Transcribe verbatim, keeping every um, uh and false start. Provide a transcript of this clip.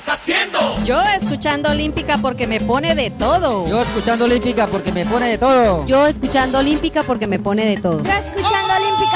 haciendo? Yo escuchando Olímpica porque me pone de todo. Yo escuchando Olímpica porque me pone de todo. Yo escuchando Olímpica porque me pone de todo. Yo escuchando Olímpica